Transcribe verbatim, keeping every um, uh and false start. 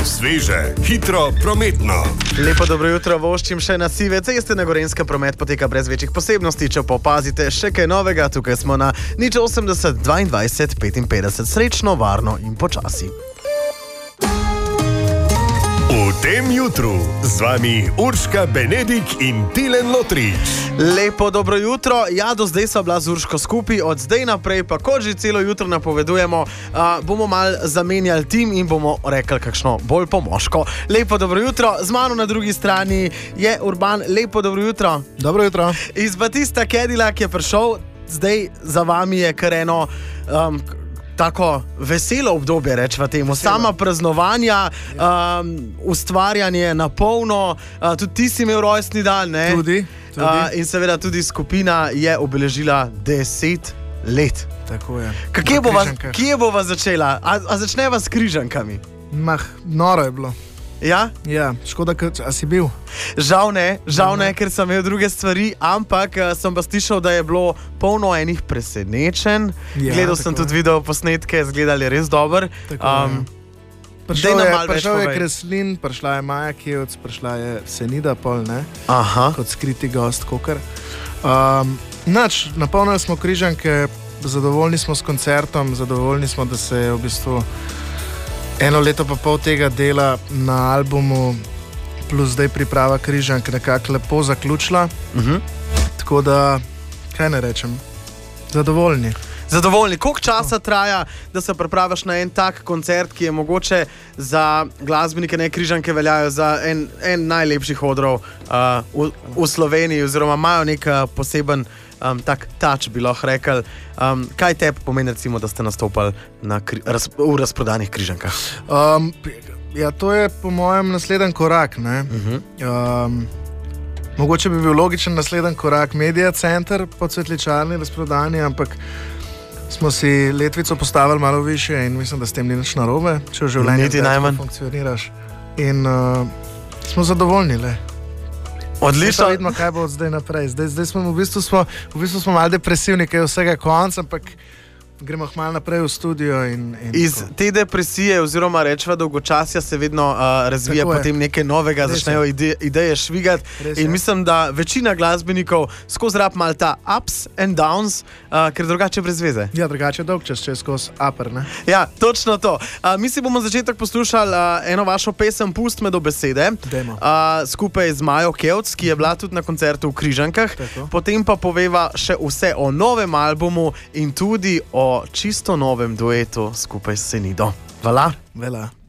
Sveže, hitro, prometno. Lepo dobro jutro, voščim še na Sive ceste. Na Gorenjskem promet poteka brez večjih posebnosti. Če pa opazite še kaj novega, tukaj smo na nič osemdeset dvaindvajset petinpetdeset. Srečno, varno in počasi. V tem jutru z vami Urška Benedik in Tilen Lotrič. Lepo dobro jutro. Ja, do zdaj sva bila z Urško skupaj, od zdaj naprej pa kot že celo jutro napovedujemo, uh, bomo mal zamenjali tim in bomo rekli kakšno bolj pomoško. Lepo dobro jutro. Z mano na drugi strani je Urban. Lepo dobro jutro. Dobro jutro. Iz Batista Cadillac je prišel. Zdaj za vami je kar eno um, tako veselo obdobje, rečva temu. Sama praznovanja, um, ustvarjanje na polno, uh, tudi ti si imel rojstni dan, ne? Tudi. tudi. Uh, in seveda tudi skupina je obeležila deset let. Tako je. Kje bova, kje bova začela? A, a začneva s križankami? Mah, noro je bilo. Ja? Ja, škoda, a si bil? Žal ne, žal ne, ker sem imel druge stvari, ampak sem pa slišal, da je bilo polno enih presenečenj. Ja, Gledal sem tudi video posnetke, izgledali res dobro. Um, prišel je, prišel je Kreslin, prišla je Maja Kevc, prišla je Senida Pol, ne? Aha. Kot skriti gost, kokar. Um, nač, napolnili smo križanke, zadovoljni smo s koncertom, zadovoljni smo, da se je v bistvu eno leto pa pol tega dela na albumu plus zdaj priprava križank nekako lepo zaključila. Uh-huh. Tako da, kaj ne rečem, zadovoljni. Zadovoljni. Koliko časa traja, da se pripraviš na en tak koncert, ki je mogoče za glasbenike, ne križanke veljajo za en, en najlepših odrov uh, v, v Sloveniji, oziroma imajo nek poseben um, tak touch, bi lahko rekel. Um, kaj tebi pomeni, recimo, da ste nastopali na kri, raz, v razprodanih križankah? Um, ja, to je po mojem naslednji korak, ne? Uh-huh. Um, mogoče bi bil logičen naslednji korak Media Center po cvetličarni razprodani, ampak smo si letvico postavili malo više in mislim, da s tem ni nič narobe, če v življenju tako funkcioniraš. In uh, smo zadovoljni, le. Odlično. Zdaj vidimo, kaj bo od zdaj naprej. Zdaj, zdaj smo v bistvu, smo, v bistvu smo malo depresivni, kaj je vsega konc, ampak gremo malo naprej v studio. In, in Iz tako. Te depresije oziroma rečeva dolgočasja se vedno uh, razvija potem nekaj novega, res začnejo ide, ideje švigati. In je. Mislim, da večina glasbenikov skozi rab mal ta ups and downs, uh, ker drugače brez veze. Ja, drugače dolg čas, če je skozi upper, ne? Ja, točno to. Uh, mi si bomo začetek poslušali uh, eno vašo pesem Pust me do besede. Uh, skupaj z Majo Kevc, ki je bila tudi na koncertu v Križankah. Tako. Potem pa poveva še vse o novem albumu in tudi o čisto novem duetu skupaj s Senido. Vala? Vela.